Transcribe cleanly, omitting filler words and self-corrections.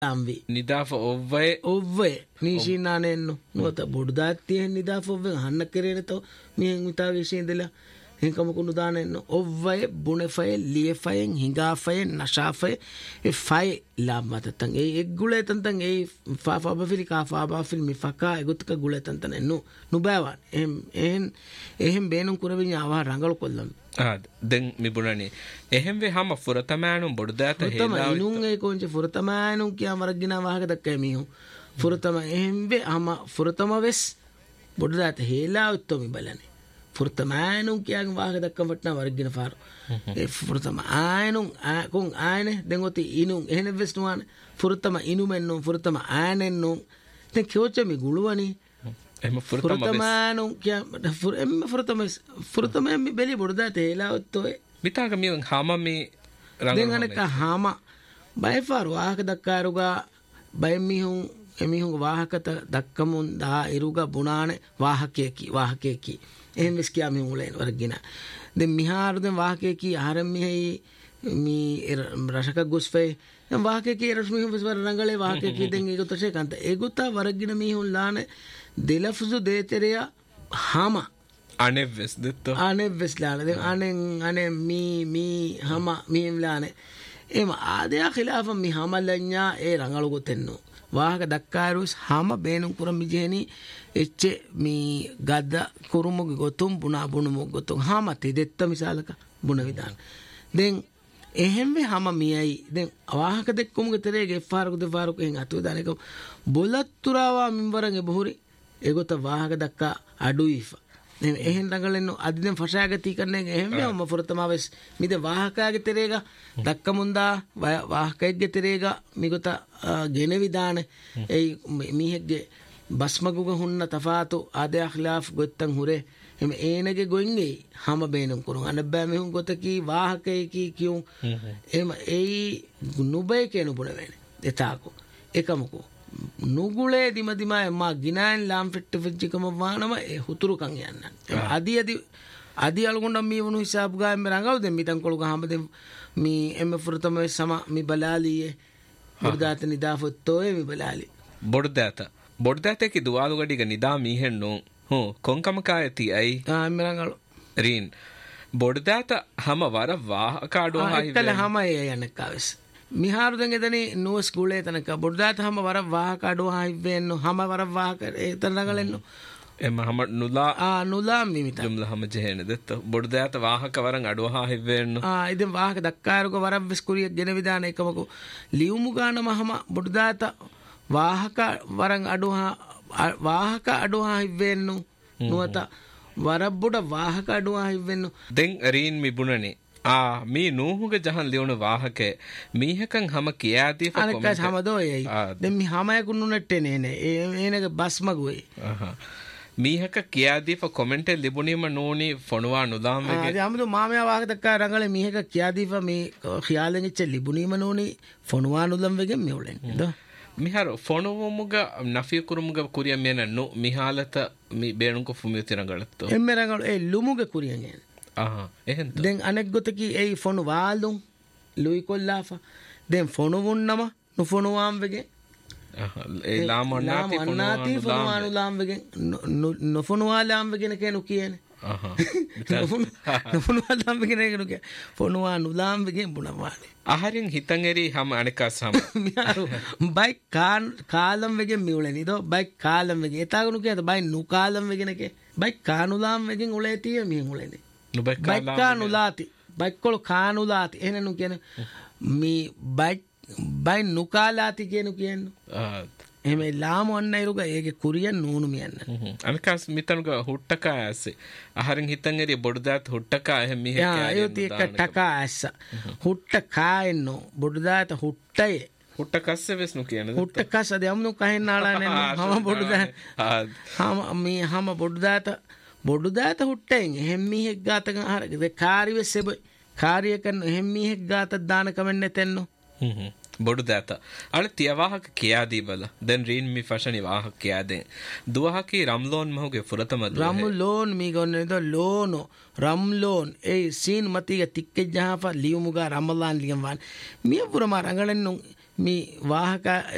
amvi nidafa ovve nishinanenno nuata boddaattiye nidafa ovve hanna kereneto mihen mitave shindela henkam kunu danenno ovve bunefaye liefayen hingafayen nashafaye e faye lamatan e eggule tantan e fa bafili ka fa bafil mi faka egutka gule tantan enno nubawan ehem beenun kuravinya awa rangal kollam den mibunani ehemve hama furatamanu boddaata hela inun e konje furatamanu kiya maragina wahaga dakkay mihu furatama ehemve hama furatama ves boddaata hela uttomi balane furatamanu kiya wahaga dakkam watna maragina faru e furatama ainun kon aine den oti inun ehne ves nuane furatama inumennu furatama ainennu den kyoche mi guluwani furatamanu kiya furatama mi beli boddaata hela uttoe mitaga mi hama mi den aneka hama bay faru wahaga dakkaruga bay mihun emihun wahakata dakkamun da iruga bunane wahakeki එහෙම විස් කියා මේ උලෙන් වරගින දැන් මිහාර දැන් වාහකේ කී ආරම් මිහයි මි රශක ගොස්ෆේ දැන් වාහකේ කී රශ්මි හුස් වර රංගලේ වාහකේ කී දැන් ඒගොත ශේකන්ත ඒගොත වරගින මිහුන් ලාන දෙලෆුසු දේතරය හම අනෙවස් දෙත්ත අනෙවස් ලාන දැන් අනේ මි හම මිම් ලාන එම ආදයා ඛිලාෆ මි හමලඤ්ඤා ඒ රංගල ගොතෙන්නෝ ವಾಹಕ ದಕ್ಕಾರುಸ್ ಹಾಮ ಬೇನುಂ ಕುರಂ ಮಿಜೇನಿ ಎಚ್ಚೆ ಮೀ ಗದ್ದ ಕುರುಮುಗೆ ಗೊತ್ತುಂ ಬುನಾ ಬುಣುಮುಗೆ ಗೊತ್ತುಂ ಹಾಮ ತಿದೆತ್ತ ಮಿಸಾಲಕ ಬುಣ ವಿಧಾನ ದೆನ್ එහෙම්වේ හම මියයි දැන් අවාහක දෙක්කුමුගේ තරේගේ එෆාරකු දෙෆාරකු එහෙන් අතු දානක බොලත්තුරාවා මින්වරගේ බොහුරි ඒගොත වාහක දක්කා අඩුයිෆා දැන් එහෙන් රංගලෙන්නු අදි දැන් ෆෂාගති කරන්නේ එහෙම්වේ ඔම ෆොරතමාවස් මිද වාහකාගේ තරේගා දක්කමුන්දා වාහකෙක්ගේ තරේගා මිගොත ගෙන විදාන ඒ මිහෙක්ගේ බස්මගුග හුන්න තෆාතු ආදේ අඛලාෆ් ගොත්තන් හුරේ එම ඒනගේ ගොන්නේ හම බේනම් කරුන් අනබ්බෑ මෙහුන් ගොතකී වාහකේ කී කියුන් එම ඒ නුබේ කෙනු බුණ වෙන එතාකෝ එකමකෝ නුගුලේ දිමදිමා මා ගිනාන් ලාම් ෆිට් වෙච්චකම වානම ඒ හුතුරු කන් යන්න අදි අලගොන්ඩම් මී වුණු හිසාබ් ගාම් රංගව දෙම් මිතන් කොළු ගහම දෙම් මී එම ෆුරතම සම මී බලාලියේ බොඩදාත නිදාෆොත්තෝය මී බලාලි බොඩදාත කි දුවාලු ගඩිග නිදා මීහෙන්නු හෝ කොංකමකායති අයි ආමරංගල රීන් බොඩදාත හම වර වාහකාඩුව හයිකල හම යනකාවස් මිහාරු දැන් එතනේ නෝ ස්කූලේ තනක බොඩදාත හම වර වාහකාඩුව හයිවෙන්නු හම වර වාහක එතන රංගලෙන්නු එම හම නුලා මිමිත ජුම්ලා හම ජෙහෙන දෙත්ත බොඩදාත වාහක වරන් අඩුව හයිවෙන්නු ඉතින් වාහක දක්කාරුක වර විස්කුරිය ගෙන විදාන එකමකෝ ලියුමු ගාන මහම බොඩදාත වාහක වරන් අඩුව ವಾಹಕ ಅಡುವ ಹಿವ್ವೆನ್ನು ನುವತ ವರಬ್ಬುಡ ವಾಹಕ ಅಡುವ ಹಿವ್ವೆನ್ನು ದೆನ್ ರೀನ್ ಮಿಬುಣನೆ ಆ ಮೀ ನೂಹುಗ ಜಹನ್ ಲಿಯೋಣ ವಾಹಕೆ ಮೀಹಕಂ ಹಮ ಕಿಯಾದಿ ಫ ಅನಕ ಹಮದೋಯೈ ದೆನ್ ಮಿ ಹಮಯ ಕುನ್ನು ನೆಟ್ಟೆನೇನೆ ಏನಗ ಬಸ್ ಮಗುವೆ මීහක කියාදීප කොමෙන්ට් ලිබුණීම නෝනි ෆොනුවා නුදාම් වෙගේ ආමතු මාමයා වාහක දක්කා රංගල මීහක කියාදීප මේ ඛියාලෙන් ඉච්ච ලිබුණීම නෝනි ෆොනුවා නුදම් වෙගේ මෙවලෙන් ද මිහර ෆොනුවමුග නෆී කුරුමුග කුරිය මෙන නු මිහාලත මි බේණුක ෆුමිය තිරංගලත්තෝ එම්මෙ රංගල ඒ ලුමුග කුරියන් එන එහෙන් දැන් අනෙක් ගොතකි ඒ ෆොනු වාල්දුම් ලුයි කොල්ලාෆා දැන් ෆොනුවුන්නම නුෆොනුවාම් වෙගේ ඒ ලාමන්නාති ෆොනුවානු ලාම් වෙගේ නොෆොනුවා ලාම් වෙගෙන කෙනු කියන්නේ නොෆොනුවා ලාම් වෙගෙන කෙනු කිය ෆොනුවා නුලාම් වෙගෙන බුණවානේ අහරින් හිතන් එරි හැම අනිකස් හැම මියාරු බයි කාලම් වෙගෙන මිවුලෙනි දෝ බයි කාලම් වෙගෙන එතාගුණු කියත බයි නුකාලම් වෙගෙනකේ බයි කානුලාම් වෙගෙන උලේ තිය මින් උලේනේ නුබයි කානුලාති බයි කොල කානුලාති එහෙනනු කියන මි බයි නුකාලාති කියනු කියන්නේ එහෙම ලාම වන්න ඉරුග ඒගේ කුරියන් නූනු මියන්න අනිකස් මිතනුග හුට්ටකා ඇස්සේ අහරින් හිතන් එරි බොඩදාත් හුට්ටකා එහෙම මිහ යා යෝති එක ටකා ඇස්ස හුට්ටකා එන්නෝ බොඩදාත් හුට්ටය හුට්ටකස්ස වෙස්නු කියන්නේ හුට්ටකස්ස දෙයම්නු කහෙන් නාලා නේ හම බොඩදාත් හම බොඩදාත් හුට්ටෙන් එහෙම මිහෙක් ගාතක අහරගේ කාරිවෙ සෙබ කාර්ය කරන එහෙම මිහෙක් ගාත දාන කමෙන් නැතෙන්නෝ බොඩදාත අල තියවාහක කියාදී බල දැන් රීන් මි ෆෂනි ವಾಹಕ කියාදේ දුවහකි රම්ලෝන් මහුගේ ෆුරතම රම්ලෝන් මි ගොන්නේ ද ලෝනෝ රම්ලෝන් ඒ සීන් මතිග තික්කේ ජහෆා ලියුමුගා රමලාන් ලියම් වාන් මිය පුරම රංගලෙන්නු මි ವಾಹಕ